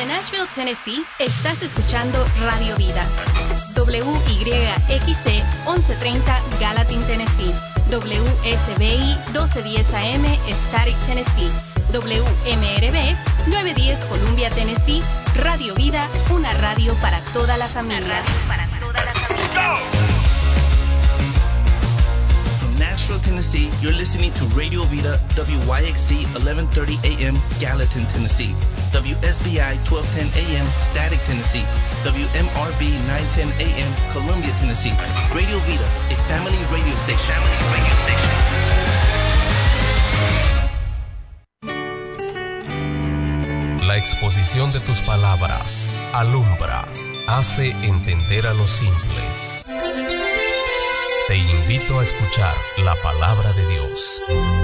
Desde Nashville, Tennessee, estás escuchando Radio Vida. WYXC 1130 Gallatin, Tennessee. WSBI 1210 AM Static, Tennessee. WMRB 910 Columbia, Tennessee. Radio Vida, una radio para toda la familia. From Nashville, Tennessee, you're listening to Radio Vida, WYXC 1130 AM Gallatin, Tennessee. WSBI 1210 AM Static, Tennessee. WMRB 910 AM Columbia, Tennessee. Radio Vida, a family radio station. La exposición de tus palabras alumbra, hace entender a los simples. Te invito a escuchar la palabra de Dios.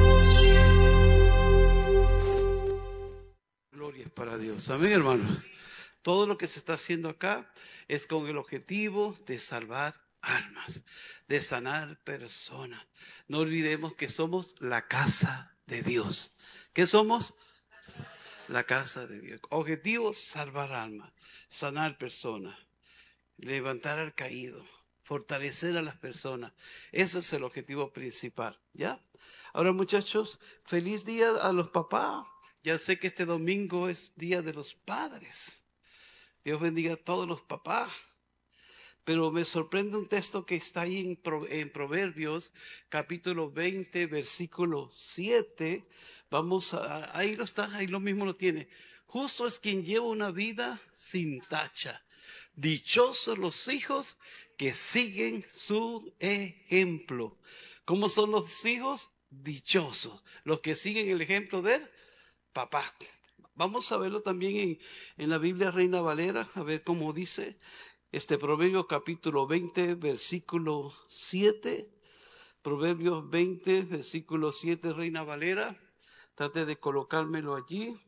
Gloria es para Dios. Amén, hermano. Todo lo que se está haciendo acá es con el objetivo de salvar almas, de sanar personas. No olvidemos que somos la casa de Dios. ¿Qué somos? La casa de Dios. Objetivo, salvar almas, sanar personas, levantar al caído, fortalecer a las personas. Ese es el objetivo principal, ¿ya? Ahora, muchachos, feliz día a los papás. Ya sé que este domingo es Día de los Padres. Dios bendiga a todos los papás. Pero me sorprende un texto que está ahí en Proverbios, capítulo 20, versículo 7. Ahí lo está, ahí lo mismo lo tiene. Justo es quien lleva una vida sin tacha. Dichosos los hijos que siguen su ejemplo. ¿Cómo son los hijos? Dichosos. Los que siguen el ejemplo del papá. Vamos a verlo también en la Biblia Reina Valera, a ver cómo dice Proverbio capítulo 20, versículo 7. Proverbios 20, versículo 7, Reina Valera. Trate de colocármelo allí.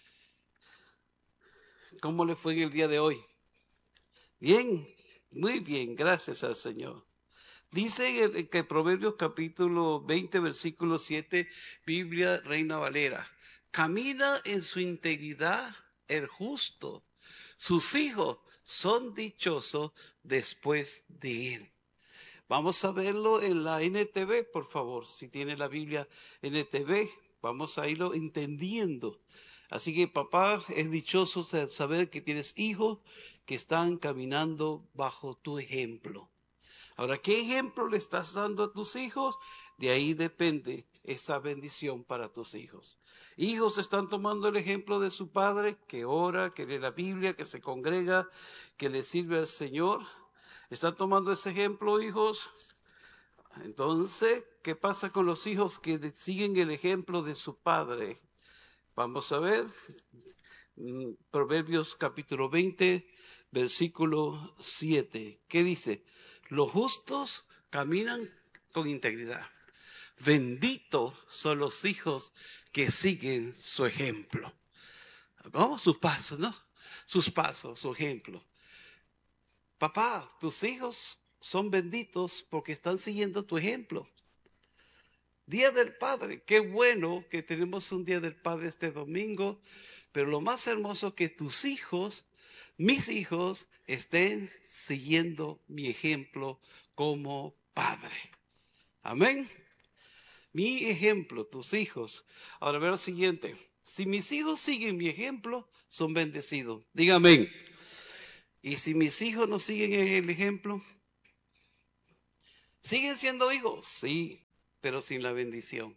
¿Cómo le fue en el día de hoy? Bien, muy bien, gracias al Señor. Dice que Proverbios capítulo 20, versículo 7, Biblia Reina Valera. Camina en su integridad el justo. Sus hijos son dichosos después de él. Vamos a verlo en la NTV, por favor. Si tiene la Biblia NTV, vamos a irlo entendiendo. Así que, papá, es dichoso saber que tienes hijos que están caminando bajo tu ejemplo. Ahora, ¿qué ejemplo le estás dando a tus hijos? De ahí depende esa bendición para tus hijos. Hijos están tomando el ejemplo de su padre, que ora, que lee la Biblia, que se congrega, que le sirve al Señor. ¿Están tomando ese ejemplo, hijos? Entonces, ¿qué pasa con los hijos que siguen el ejemplo de su padre? Vamos a ver, Proverbios capítulo 20, versículo 7. ¿Qué dice? Los justos caminan con integridad. Benditos son los hijos que siguen su ejemplo. ¿Cómo? Sus pasos, ¿no? Sus pasos, su ejemplo. Papá, tus hijos son benditos porque están siguiendo tu ejemplo. Día del Padre. Qué bueno que tenemos un Día del Padre este domingo. Pero lo más hermoso es que tus hijos, mis hijos, estén siguiendo mi ejemplo como padre. Amén. Mi ejemplo, tus hijos. Ahora ve lo siguiente. Si mis hijos siguen mi ejemplo, son bendecidos. Diga amén. Y si mis hijos no siguen el ejemplo, ¿siguen siendo hijos? Sí, pero sin la bendición.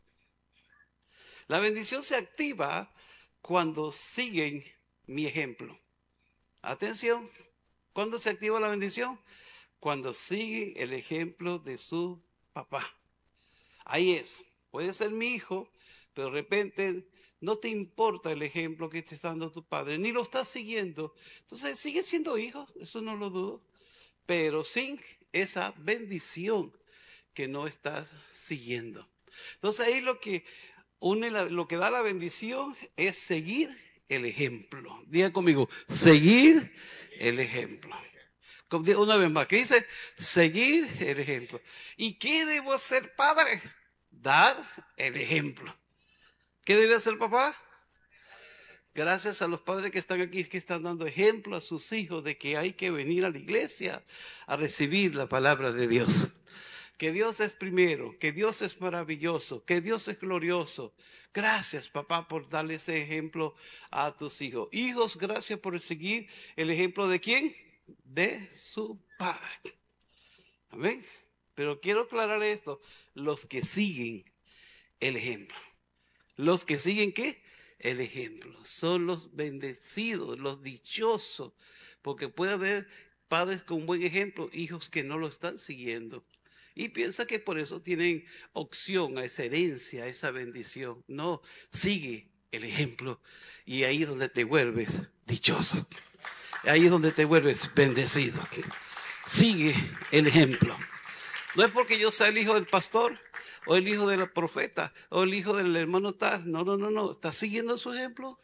La bendición se activa cuando siguen mi ejemplo. Atención, ¿cuándo se activa la bendición? Cuando siguen el ejemplo de su papá. Ahí es, puede ser mi hijo, pero de repente no te importa el ejemplo que te está dando tu padre, ni lo estás siguiendo. Entonces sigue siendo hijo, eso no lo dudo, pero sin esa bendición que no estás siguiendo. Entonces ahí lo que lo que da la bendición es seguir el ejemplo. Diga conmigo, seguir el ejemplo. Una vez más, ¿qué dice? Seguir el ejemplo. ¿Y qué debo hacer, padre? Dar el ejemplo. ¿Qué debe hacer papá? Gracias a los padres que están aquí, que están dando ejemplo a sus hijos de que hay que venir a la iglesia a recibir la palabra de Dios. Que Dios es primero, que Dios es maravilloso, que Dios es glorioso. Gracias, papá, por darle ese ejemplo a tus hijos. Hijos, gracias por seguir el ejemplo de ¿quién? De su padre. Amén. Pero quiero aclarar esto. Los que siguen el ejemplo. Los que siguen ¿qué? El ejemplo. Son los bendecidos, los dichosos. Porque puede haber padres con buen ejemplo, hijos que no lo están siguiendo. Y piensa que por eso tienen opción a esa herencia, a esa bendición. No, sigue el ejemplo y ahí es donde te vuelves dichoso. Ahí es donde te vuelves bendecido. Sigue el ejemplo. No es porque yo sea el hijo del pastor o el hijo del profeta o el hijo del hermano tal. No. ¿Estás siguiendo su ejemplo?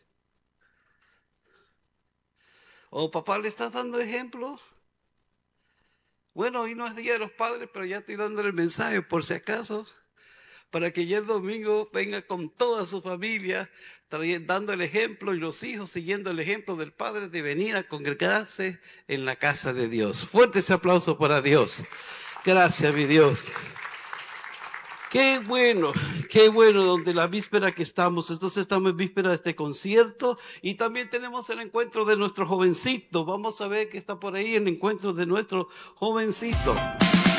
¿O papá le estás dando ejemplos? Bueno, hoy no es Día de los Padres, pero ya estoy dándole el mensaje por si acaso, para que ya el domingo venga con toda su familia, dando el ejemplo y los hijos siguiendo el ejemplo del Padre de venir a congregarse en la casa de Dios. Fuerte ese aplauso para Dios. Gracias, mi Dios. Qué bueno donde la víspera que estamos. Entonces estamos en víspera de este concierto y también tenemos el encuentro de nuestro jovencito. Vamos a ver qué está por ahí, el encuentro de nuestro jovencito.